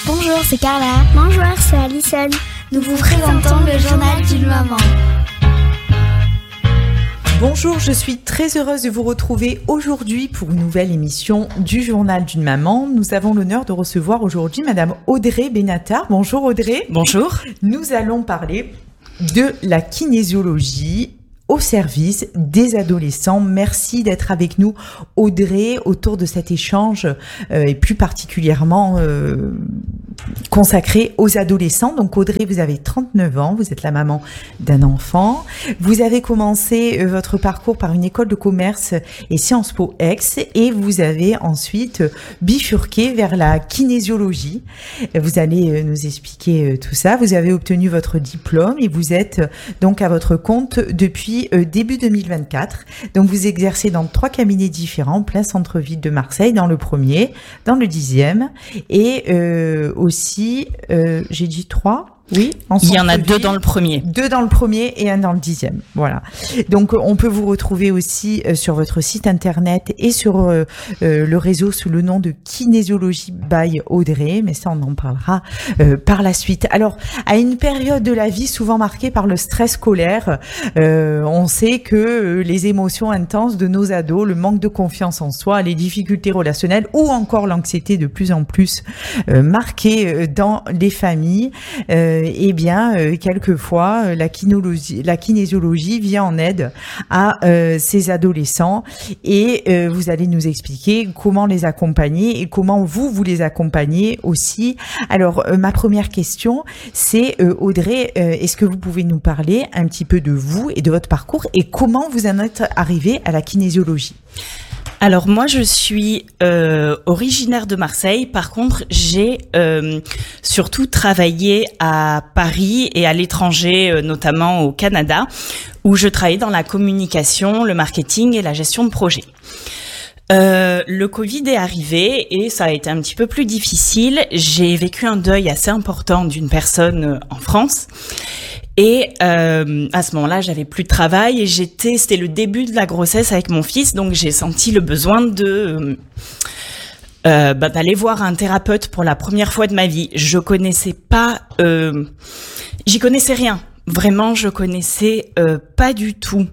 Bonjour, c'est Carla. Bonjour, c'est Alison. Nous vous présentons le journal d'une maman. Bonjour, je suis très heureuse de vous retrouver aujourd'hui pour une nouvelle émission du journal d'une maman. Nous avons l'honneur de recevoir aujourd'hui Madame Audrey Benatar. Bonjour Audrey. Bonjour. Nous allons parler de la kinésiologie au service des adolescents. Merci d'être avec nous Audrey autour de cet échange et plus particulièrement consacré aux adolescents. Donc Audrey, vous avez 39 ans, vous êtes la maman d'un enfant. Vous avez commencé votre parcours par une école de commerce et Sciences Po Aix et vous avez ensuite bifurqué vers la kinésiologie. Vous allez nous expliquer tout ça. Vous avez obtenu votre diplôme et vous êtes donc à votre compte depuis début 2024. Donc vous exercez dans 3 cabinets différents, plein centre-ville de Marseille, dans le premier, dans le 10e et aussi, j'ai dit 3. Oui, il y en a 2 dans le premier. 2 dans le premier et 1 dans le 10e. Voilà. Donc, on peut vous retrouver aussi sur votre site internet et sur le réseau sous le nom de Kinésiologie by Audrey. Mais ça, on en parlera par la suite. Alors, à une période de la vie souvent marquée par le stress scolaire, on sait que les émotions intenses de nos ados, le manque de confiance en soi, les difficultés relationnelles ou encore l'anxiété de plus en plus marquée dans les familles, quelquefois la kinésiologie vient en aide à ces adolescents et vous allez nous expliquer comment les accompagner et comment vous les accompagnez aussi. Alors ma première question, c'est Audrey, est-ce que vous pouvez nous parler un petit peu de vous et de votre parcours et comment vous en êtes arrivée à la kinésiologie ? Alors moi je suis originaire de Marseille, par contre j'ai surtout travaillé à Paris et à l'étranger, notamment au Canada, où je travaillais dans la communication, le marketing et la gestion de projet. Le Covid est arrivé et ça a été un petit peu plus difficile. J'ai vécu un deuil assez important d'une personne en France. Et à ce moment-là, j'avais plus de travail et c'était le début de la grossesse avec mon fils, donc j'ai senti le besoin de d'aller voir un thérapeute pour la première fois de ma vie. Je connaissais pas, j'y connaissais rien. Vraiment, je connaissais pas du tout.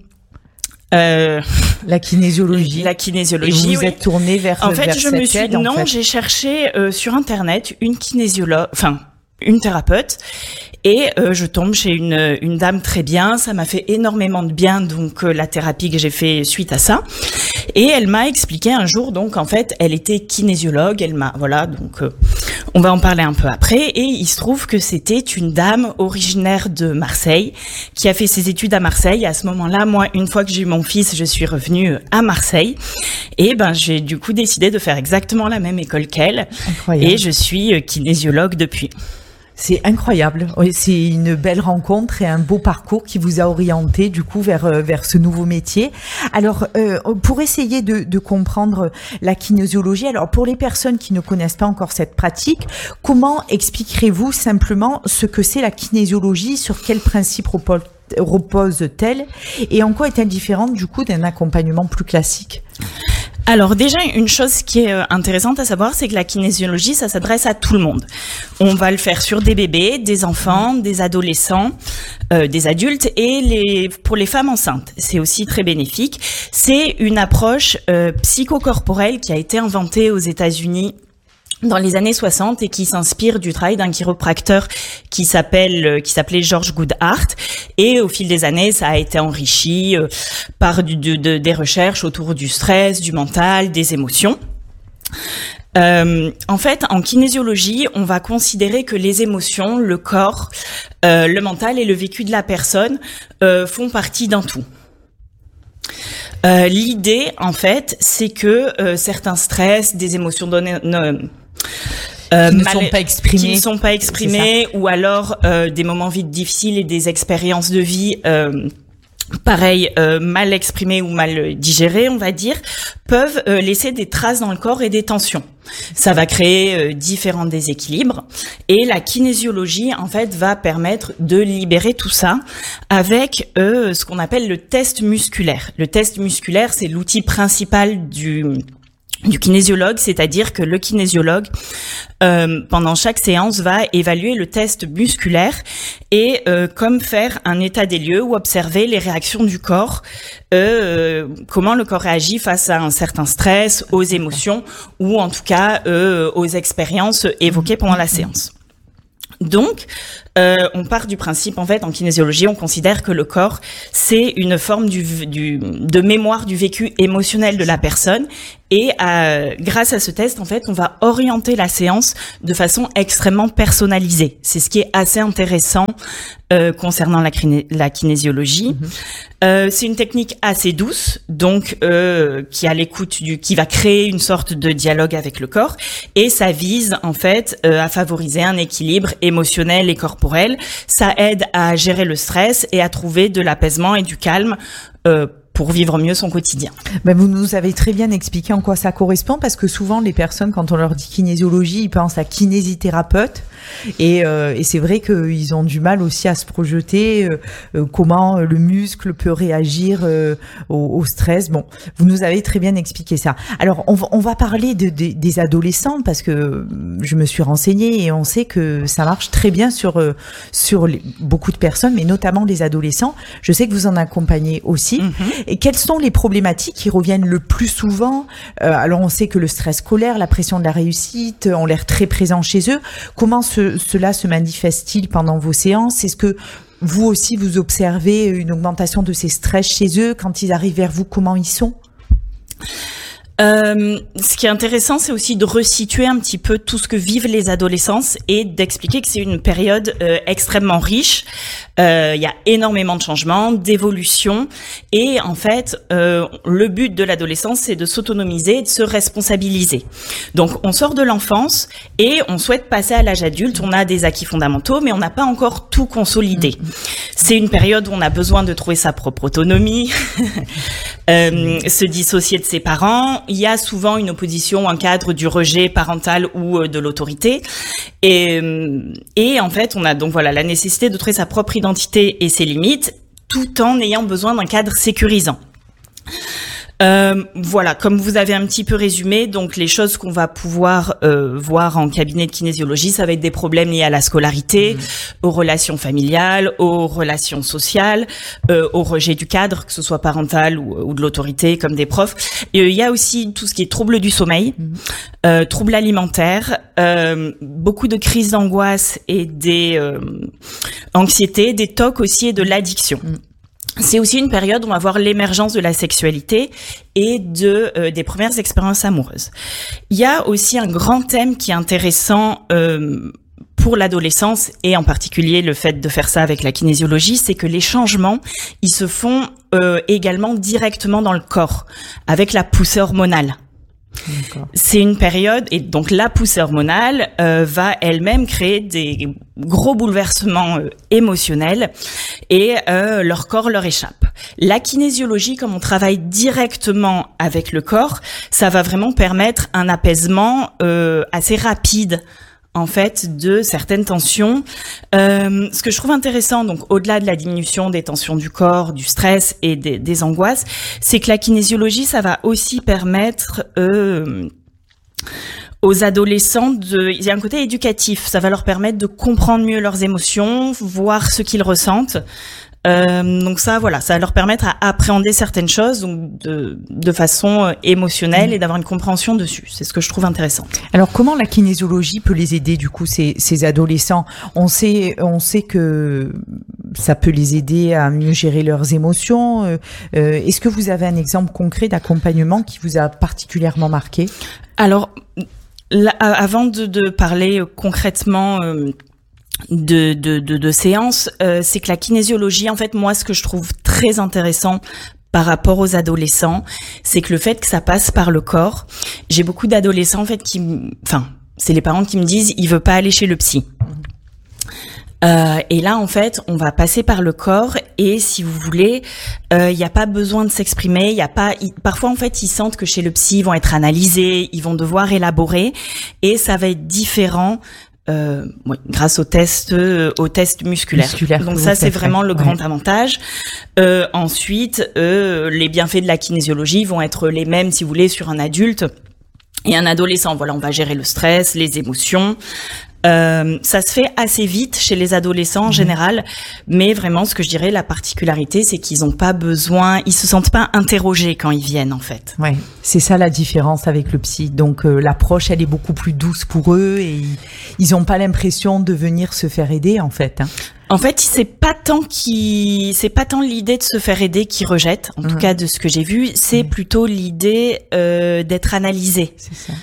La kinésiologie. La kinésiologie. Et vous êtes tournée vers j'ai cherché sur internet une thérapeute. Et je tombe chez une dame très bien, ça m'a fait énormément de bien, donc la thérapie que j'ai fait suite à ça. Et elle m'a expliqué un jour, donc en fait, elle était kinésiologue, on va en parler un peu après. Et il se trouve que c'était une dame originaire de Marseille qui a fait ses études à Marseille. À ce moment-là, moi, une fois que j'ai eu mon fils, je suis revenue à Marseille. Et j'ai du coup décidé de faire exactement la même école qu'elle. Incroyable. Et je suis kinésiologue depuis. C'est incroyable. C'est une belle rencontre et un beau parcours qui vous a orienté du coup vers ce nouveau métier. Alors, pour essayer de comprendre la kinésiologie, alors pour les personnes qui ne connaissent pas encore cette pratique, comment expliquerez-vous simplement ce que c'est la kinésiologie, sur quels principes repose-t-elle et en quoi est-elle différente du coup d'un accompagnement plus classique ? Alors déjà, une chose qui est intéressante à savoir, c'est que la kinésiologie, ça s'adresse à tout le monde. On va le faire sur des bébés, des enfants, des adolescents, des adultes et pour les femmes enceintes. C'est aussi très bénéfique. C'est une approche psychocorporelle qui a été inventée aux États-Unis dans les années 60 et qui s'inspire du travail d'un chiropracteur qui s'appelait George Goodhart. Et au fil des années, ça a été enrichi par des recherches autour du stress, du mental, des émotions. En fait, en kinésiologie, on va considérer que les émotions, le corps, le mental et le vécu de la personne font partie d'un tout. L'idée, en fait, c'est que certains stress, des émotions qui ne sont pas exprimés, ou alors des moments vides difficiles et des expériences de vie mal exprimées ou mal digérées, on va dire, peuvent laisser des traces dans le corps et des tensions. Ça va créer différents déséquilibres et la kinésiologie, en fait, va permettre de libérer tout ça avec ce qu'on appelle le test musculaire. Le test musculaire, c'est l'outil principal du kinésiologue, c'est-à-dire que le kinésiologue, pendant chaque séance, va évaluer le test musculaire et comme faire un état des lieux ou observer les réactions du corps, comment le corps réagit face à un certain stress, aux émotions ou en tout cas aux expériences évoquées pendant la séance. Donc, on part du principe, en fait, en kinésiologie, on considère que le corps, c'est une forme de mémoire du vécu émotionnel de la personne. Et grâce à ce test, en fait, on va orienter la séance de façon extrêmement personnalisée. C'est ce qui est assez intéressant concernant la kinésiologie. C'est une technique assez douce, donc qui a l'écoute qui va créer une sorte de dialogue avec le corps, et ça vise en fait à favoriser un équilibre émotionnel et corporel. Ça aide à gérer le stress et à trouver de l'apaisement et du calme pour vivre mieux son quotidien. Ben vous nous avez très bien expliqué en quoi ça correspond, parce que souvent les personnes, quand on leur dit kinésiologie, ils pensent à kinésithérapeute, et c'est vrai qu'ils ont du mal aussi à se projeter comment le muscle peut réagir au stress. Bon, vous nous avez très bien expliqué ça. Alors on va parler des adolescents, parce que je me suis renseignée et on sait que ça marche très bien sur beaucoup de personnes, mais notamment les adolescents. Je sais que vous en accompagnez aussi. Et quelles sont les problématiques qui reviennent le plus souvent? Alors on sait que le stress scolaire, la pression de la réussite ont l'air très présents chez eux. Comment cela se manifeste-t-il pendant vos séances? Est-ce que vous aussi vous observez une augmentation de ces stress chez eux? Quand ils arrivent vers vous, comment ils sont? Ce qui est intéressant, c'est aussi de resituer un petit peu tout ce que vivent les adolescents et d'expliquer que c'est une période extrêmement riche. Il y a énormément de changements, d'évolutions, et en fait, le but de l'adolescence, c'est de s'autonomiser, et de se responsabiliser. Donc, on sort de l'enfance et on souhaite passer à l'âge adulte. On a des acquis fondamentaux, mais on n'a pas encore tout consolidé. C'est une période où on a besoin de trouver sa propre autonomie, se dissocier de ses parents. Il y a souvent une opposition, un cadre du rejet parental ou de l'autorité. Et en fait, on a donc la nécessité de trouver sa propre identité et ses limites, tout en ayant besoin d'un cadre sécurisant. Comme vous avez un petit peu résumé, donc les choses qu'on va pouvoir voir en cabinet de kinésiologie, ça va être des problèmes liés à la scolarité, aux relations familiales, aux relations sociales, au rejet du cadre, que ce soit parental ou de l'autorité, comme des profs. Et, il y a aussi tout ce qui est troubles du sommeil, troubles alimentaires, beaucoup de crises d'angoisse et des anxiétés, des TOC aussi et de l'addiction. C'est aussi une période où on va voir l'émergence de la sexualité et des premières expériences amoureuses. Il y a aussi un grand thème qui est intéressant pour l'adolescence, et en particulier le fait de faire ça avec la kinésiologie, c'est que les changements, ils se font également directement dans le corps, avec la poussée hormonale. D'accord. C'est une période, et donc la poussée hormonale va elle-même créer des gros bouleversements émotionnels, et leur corps leur échappe. La kinésiologie, comme on travaille directement avec le corps, ça va vraiment permettre un apaisement assez rapide, en fait, de certaines tensions. Ce que je trouve intéressant, donc au-delà de la diminution des tensions du corps, du stress et des angoisses, c'est que la kinésiologie, ça va aussi permettre aux adolescents il y a un côté éducatif. Ça va leur permettre de comprendre mieux leurs émotions, voir ce qu'ils ressentent. Donc ça va leur permettre à appréhender certaines choses, donc de façon émotionnelle, et d'avoir une compréhension dessus. C'est ce que je trouve intéressant. Alors comment la kinésiologie peut les aider, du coup, ces adolescents? On sait que ça peut les aider à mieux gérer leurs émotions. Est-ce que vous avez un exemple concret d'accompagnement qui vous a particulièrement marqué? Alors, avant de parler concrètement de séances, c'est que la kinésiologie, en fait, moi, ce que je trouve très intéressant par rapport aux adolescents, c'est que le fait que ça passe par le corps. J'ai beaucoup d'adolescents, en fait, c'est les parents qui me disent, il veut pas aller chez le psy. Et là, en fait, on va passer par le corps, et si vous voulez, il n'y a pas besoin de s'exprimer. Parfois, en fait, ils sentent que chez le psy, ils vont être analysés, ils vont devoir élaborer, et ça va être différent. Grâce au test musculaire. Donc ça, c'est vraiment le grand avantage. Ensuite, les bienfaits de la kinésiologie vont être les mêmes, si vous voulez, sur un adulte. Et un adolescent, voilà, on va gérer le stress, les émotions. Ça se fait assez vite chez les adolescents en général, mais vraiment ce que je dirais la particularité, c'est qu'ils ont pas besoin, ils se sentent pas interrogés quand ils viennent en fait. Ouais, c'est ça la différence avec le psy. Donc l'approche elle est beaucoup plus douce pour eux et ils ont pas l'impression de venir se faire aider en fait. Hein. En fait, c'est pas tant l'idée de se faire aider qui rejette, en tout cas de ce que j'ai vu, c'est plutôt l'idée d'être analysé. C'est ça.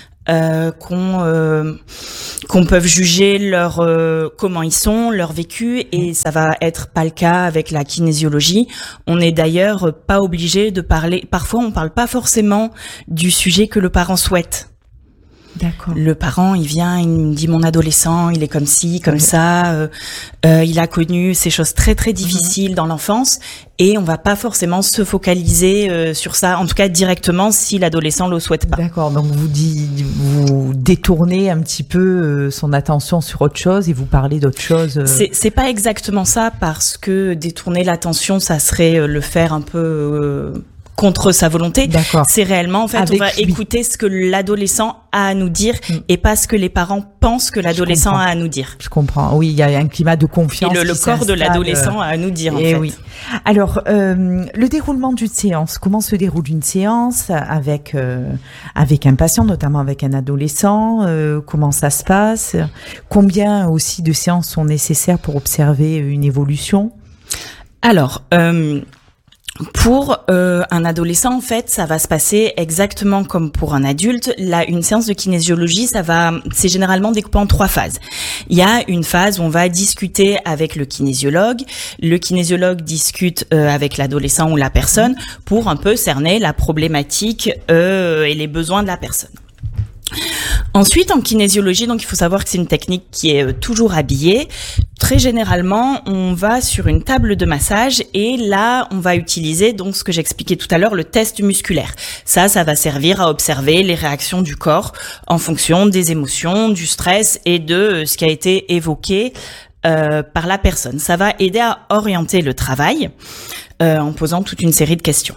Qu'on peut juger leur comment ils sont, leur vécu, et ça va être pas le cas avec la kinésiologie. On est d'ailleurs pas obligé de parler. Parfois, on parle pas forcément du sujet que le parent souhaite. D'accord. Le parent, il vient, il me dit mon adolescent, il est comme ci, comme ça. Il a connu ces choses très très difficiles dans l'enfance, et on va pas forcément se focaliser sur ça. En tout cas, directement, si l'adolescent le souhaite pas. D'accord. Donc vous détournez un petit peu son attention sur autre chose et vous parlez d'autre chose. C'est pas exactement ça, parce que détourner l'attention, ça serait le faire un peu. Contre sa volonté. D'accord. C'est réellement, en fait, on va écouter ce que l'adolescent a à nous dire et pas ce que les parents pensent que l'adolescent a à nous dire. Je comprends. Oui, il y a un climat de confiance. Et le corps de l'adolescent a à nous dire, en fait. Oui. Alors, le déroulement d'une séance. Comment se déroule une séance avec un patient, notamment avec un adolescent? Comment ça se passe? Combien aussi de séances sont nécessaires pour observer une évolution? Alors, pour un adolescent, en fait, ça va se passer exactement comme pour un adulte. Là, une séance de kinésiologie, c'est généralement découpé en 3 phases. Il y a une phase où on va discuter avec le kinésiologue. Le kinésiologue discute avec l'adolescent ou la personne pour un peu cerner la problématique et les besoins de la personne. Ensuite, en kinésiologie, donc il faut savoir que c'est une technique qui est toujours habillée. Très généralement, on va sur une table de massage et là, on va utiliser donc ce que j'expliquais tout à l'heure, le test musculaire. Ça va servir à observer les réactions du corps en fonction des émotions, du stress et de ce qui a été évoqué par la personne. Ça va aider à orienter le travail en posant toute une série de questions.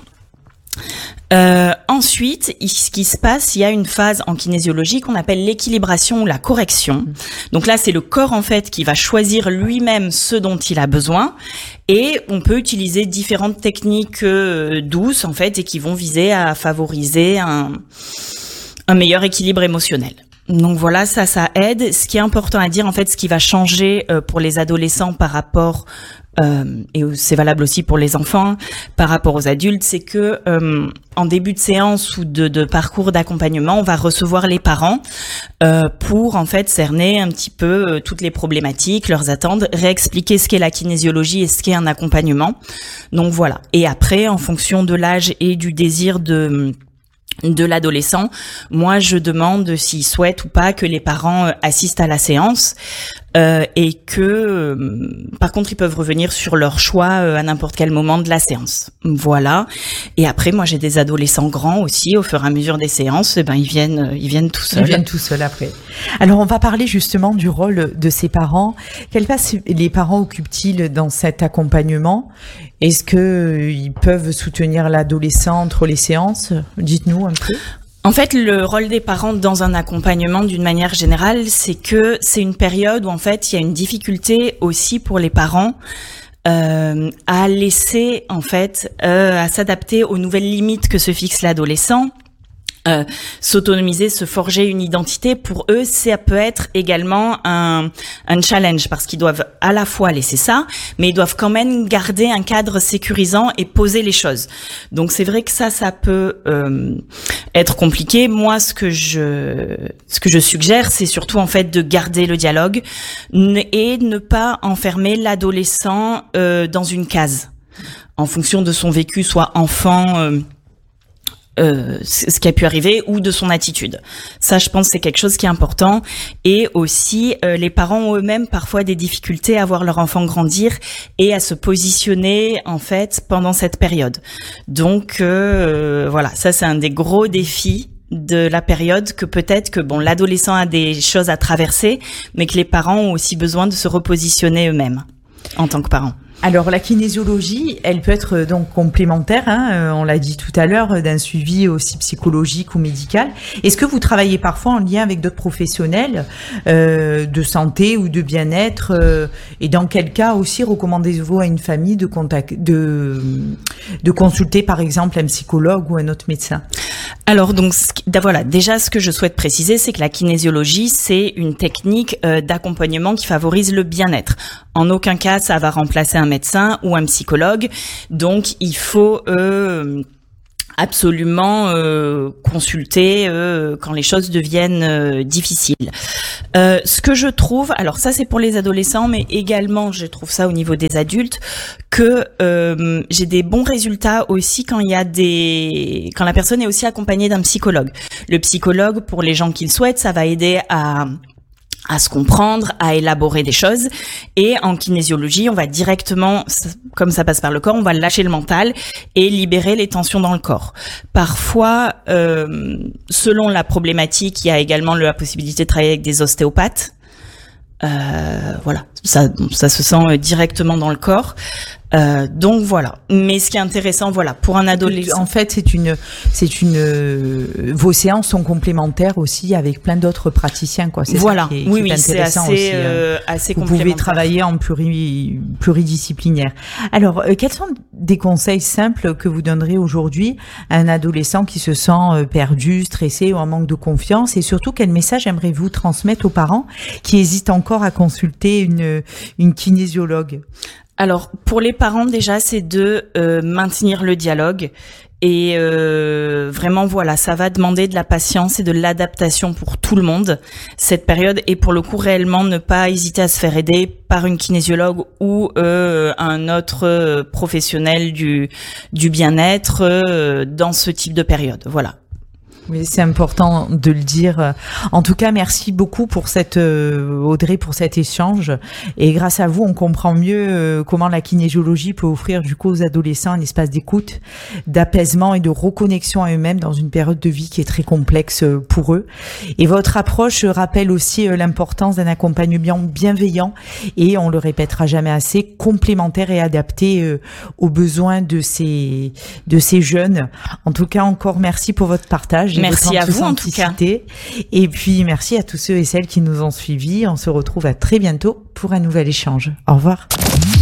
Ensuite, ce qui se passe, il y a une phase en kinésiologie qu'on appelle l'équilibration ou la correction. Donc là, c'est le corps en fait qui va choisir lui-même ce dont il a besoin, et on peut utiliser différentes techniques douces en fait et qui vont viser à favoriser un meilleur équilibre émotionnel. Donc voilà, ça aide. Ce qui est important à dire en fait, ce qui va changer pour les adolescents par rapport et c'est valable aussi pour les enfants par rapport aux adultes, c'est que en début de séance ou de parcours d'accompagnement, on va recevoir les parents pour en fait cerner un petit peu toutes les problématiques, leurs attentes, réexpliquer ce qu'est la kinésiologie et ce qu'est un accompagnement. Donc voilà. Et après, en fonction de l'âge et du désir de l'adolescent, moi je demande s'il souhaite ou pas que les parents assistent à la séance et que par contre ils peuvent revenir sur leur choix à n'importe quel moment de la séance. Voilà. Et après moi j'ai des adolescents grands aussi, au fur et à mesure des séances, ils viennent tout seuls. Ils viennent tout seuls après. Alors on va parler justement du rôle de ces parents. Quelle place les parents occupent-ils dans cet accompagnement? Est-ce que ils peuvent soutenir l'adolescent entre les séances? Dites-nous un peu. En fait, le rôle des parents dans un accompagnement, d'une manière générale, c'est que c'est une période où en fait il y a une difficulté aussi pour les parents à laisser en fait à s'adapter aux nouvelles limites que se fixe l'adolescent. S'autonomiser, se forger une identité, pour eux, ça peut être également un challenge, parce qu'ils doivent à la fois laisser ça, mais ils doivent quand même garder un cadre sécurisant et poser les choses. Donc c'est vrai que ça peut être compliqué. Moi, ce que je suggère, c'est surtout en fait de garder le dialogue et ne pas enfermer l'adolescent dans une case en fonction de son vécu, soit enfant. Ce qui a pu arriver ou de son attitude. Ça, je pense, c'est quelque chose qui est important. Et aussi, les parents ont eux-mêmes parfois des difficultés à voir leur enfant grandir et à se positionner, en fait, pendant cette période. Donc, voilà, ça, c'est un des gros défis de la période, que peut-être que l'adolescent a des choses à traverser, mais que les parents ont aussi besoin de se repositionner eux-mêmes en tant que parents. Alors la kinésiologie, elle peut être donc complémentaire, on l'a dit tout à l'heure, d'un suivi aussi psychologique ou médical. Est-ce que vous travaillez parfois en lien avec d'autres professionnels de santé ou de bien-être et dans quel cas aussi recommandez-vous à une famille de consulter par exemple un psychologue ou un autre médecin? Alors donc voilà, déjà ce que je souhaite préciser, c'est que la kinésiologie, c'est une technique d'accompagnement qui favorise le bien-être. En aucun cas, ça va remplacer un médecin ou un psychologue. Donc, il faut absolument consulter quand les choses deviennent difficiles. Ce que je trouve, alors ça c'est pour les adolescents, mais également je trouve ça au niveau des adultes, que j'ai des bons résultats aussi quand quand la personne est aussi accompagnée d'un psychologue. Le psychologue, pour les gens qui le souhaitent, ça va aider à se comprendre, à élaborer des choses. Et en kinésiologie, on va directement, comme ça passe par le corps, on va lâcher le mental et libérer les tensions dans le corps. Parfois, selon la problématique, il y a également la possibilité de travailler avec des ostéopathes. Voilà, ça se sent directement dans le corps. Donc voilà. Mais ce qui est intéressant, voilà, pour un adolescent. En fait, vos séances sont complémentaires aussi avec plein d'autres praticiens, quoi. C'est voilà. Ça qui est, oui, qui est intéressant c'est assez, aussi. Assez vous complémentaire. pouvez travailler en pluridisciplinaire. Alors, quels sont des conseils simples que vous donnerez aujourd'hui à un adolescent qui se sent perdu, stressé ou en manque de confiance, et surtout quel message aimeriez-vous transmettre aux parents qui hésitent encore à consulter une kinésiologue? Alors, pour les parents, déjà, c'est de maintenir le dialogue. Et vraiment, voilà, ça va demander de la patience et de l'adaptation pour tout le monde, cette période. Et pour le coup, réellement, ne pas hésiter à se faire aider par une kinésiologue ou un autre professionnel du bien-être dans ce type de période. Voilà. Oui, c'est important de le dire. En tout cas, merci beaucoup pour Audrey, pour cet échange. Et grâce à vous, on comprend mieux comment la kinésiologie peut offrir du coup aux adolescents un espace d'écoute, d'apaisement et de reconnexion à eux-mêmes dans une période de vie qui est très complexe pour eux. Et votre approche rappelle aussi l'importance d'un accompagnement bienveillant et, on le répétera jamais assez, complémentaire et adapté aux besoins de ces jeunes. En tout cas, encore merci pour votre partage. Merci à vous en tout cas. Et puis merci à tous ceux et celles qui nous ont suivis. On se retrouve à très bientôt pour un nouvel échange. Au revoir.